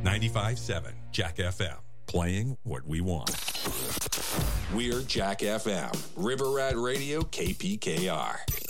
95.7 Jack FM, playing what we want. We're Jack FM, River Rat Radio, KPKR.